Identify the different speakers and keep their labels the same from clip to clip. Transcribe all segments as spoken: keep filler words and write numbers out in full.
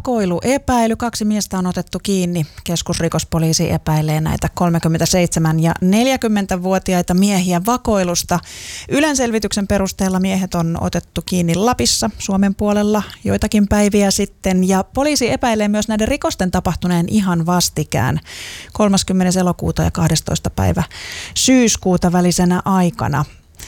Speaker 1: vakoiluepäily. Kaksi miestä on otettu kiinni. Keskusrikospoliisi epäilee näitä kolmekymmentäseitsemän- ja neljäkymmentävuotiaita miehiä vakoilusta. Ylen selvityksen perusteella miehet on otettu kiinni Lapissa, Suomen puolella, joitakin päiviä sitten. Ja poliisi epäilee myös näiden rikosten tapahtuneen ihan vastikään kolmaskymmenes elokuuta ja kahdestoista päivä syyskuuta välisenä aikana.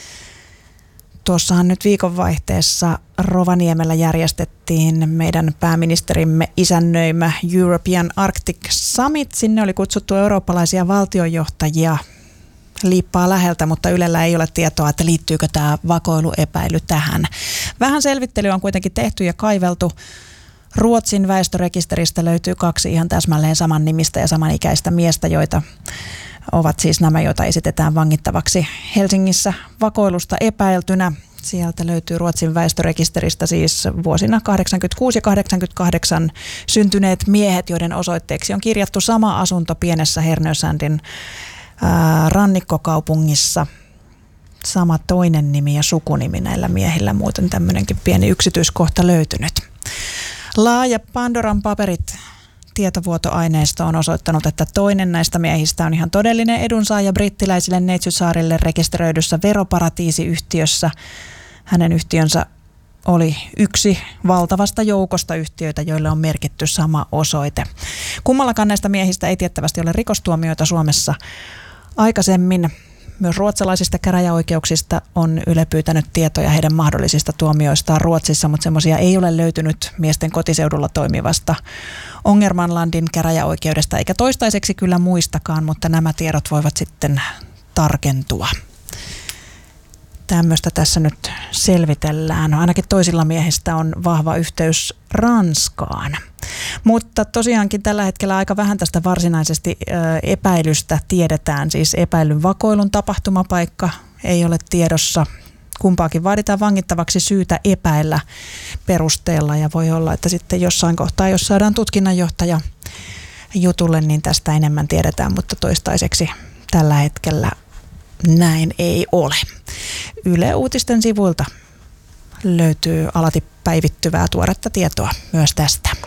Speaker 1: Tuossahan nyt viikonvaihteessa Rovaniemellä järjestettiin meidän pääministerimme isännöimä European Arctic Summit. Sinne oli kutsuttu eurooppalaisia valtionjohtajia liippaa läheltä, mutta Ylellä ei ole tietoa, että liittyykö tämä vakoiluepäily tähän. Vähän selvittelyä on kuitenkin tehty ja kaiveltu. Ruotsin väestörekisteristä löytyy kaksi ihan täsmälleen saman nimistä ja samanikäistä miestä, joita ovat siis nämä, joita esitetään vangittavaksi Helsingissä vakoilusta epäiltynä. Sieltä löytyy Ruotsin väestörekisteristä siis vuosina kahdeksankymmentäkuusi ja kahdeksankymmentäkahdeksan syntyneet miehet, joiden osoitteeksi on kirjattu sama asunto pienessä Härnösandin ää, rannikkokaupungissa. Sama toinen nimi ja sukunimi näillä miehillä, muuten tämmöinenkin pieni yksityiskohta löytynyt. Laaja Pandoran paperit tietovuotoaineisto on osoittanut, että toinen näistä miehistä on ihan todellinen edunsaaja brittiläisille Neitsytsaarille rekisteröidyssä veroparatiisiyhtiössä. Hänen yhtiönsä oli yksi valtavasta joukosta yhtiöitä, joille on merkitty sama osoite. Kummallakaan näistä miehistä ei tiettävästi ole rikostuomioita Suomessa aikaisemmin. Myös ruotsalaisista käräjäoikeuksista on Yle pyytänyt tietoja heidän mahdollisista tuomioistaan Ruotsissa, mutta semmoisia ei ole löytynyt miesten kotiseudulla toimivasta Ångermanlandin käräjäoikeudesta, eikä toistaiseksi kyllä muistakaan, mutta nämä tiedot voivat sitten tarkentua. Tämmöistä tässä nyt selvitellään. Ainakin toisilla miehistä on vahva yhteys Ranskaan. Mutta tosiaankin tällä hetkellä aika vähän tästä varsinaisesti epäilystä tiedetään. Siis epäilyn vakoilun tapahtumapaikka ei ole tiedossa. Kumpaakin vaaditaan vangittavaksi syytä epäillä perusteella ja voi olla, että sitten jossain kohtaa, jos saadaan tutkinnanjohtaja jutulle, niin tästä enemmän tiedetään, mutta toistaiseksi tällä hetkellä näin ei ole. Yle Uutisten sivuilta löytyy alati päivittyvää tuoretta tietoa myös tästä.